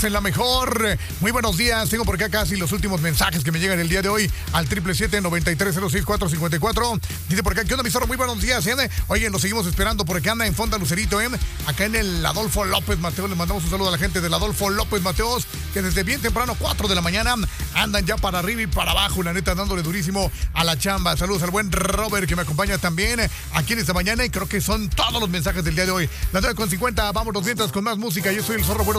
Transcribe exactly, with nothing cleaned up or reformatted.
En la mejor. Muy buenos días. Tengo por acá casi los últimos mensajes que me llegan el día de hoy al triple siete, noventa y tres, cero seis, cuatro cincuenta y cuatro. Dice por acá, ¿qué onda, mi zorro? Muy buenos días, ¿eh? Oye, nos seguimos esperando por acá anda en Fonda Lucerito, ¿eh? Acá en el Adolfo López Mateos. Les mandamos un saludo a la gente del Adolfo López Mateos, que desde bien temprano, cuatro de la mañana, andan ya para arriba y para abajo, la neta, dándole durísimo a la chamba. Saludos al buen Robert, que me acompaña también aquí en esta mañana, y creo que son todos los mensajes del día de hoy. Las nueve con cincuenta, vámonos mientras con más música. Yo soy el zorro. Buenos